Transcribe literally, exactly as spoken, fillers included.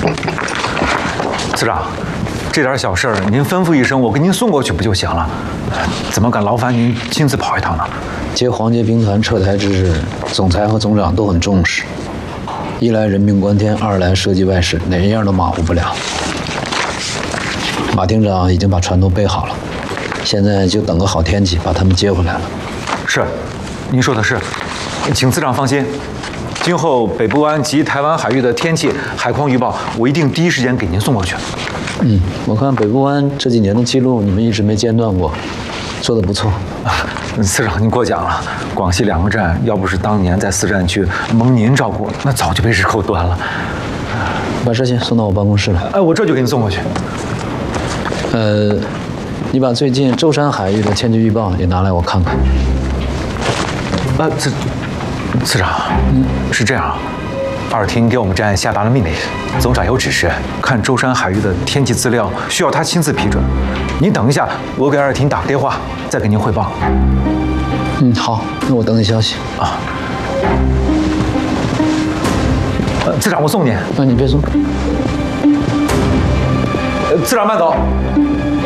次长，这点小事儿您吩咐一声，我给您送过去不就行了？怎么敢劳烦您亲自跑一趟呢？ 接黄街兵团撤台之日，总裁和总长都很重视。一来人命关天，二来涉及外事，哪一样都马虎不了。马厅长已经把船都备好了，现在就等个好天气把他们接回来了。 是，您说的是，请次长放心。今后北部湾及台湾海域的天气、海况预报，我一定第一时间给您送过去。 嗯，我看北部湾这几年的记录，你们一直没间断过，做得不错。 次长您过奖了，广西两个站要不是当年在四战区蒙您照顾，那早就被日寇端了。 把这些送到我办公室来。 哎，我这就给您送过去。 呃，你把最近舟山海域的天气预报也拿来我看看。 呃，次次长，嗯，是这样，二厅给我们站下达了命令，总长有指示，看舟山海域的天气资料需要他亲自批准。您等一下，我给二厅打个电话，再给您汇报。 嗯，好，那我等你消息啊。呃，次长，我送您。 那你别送。 呃，次长慢走。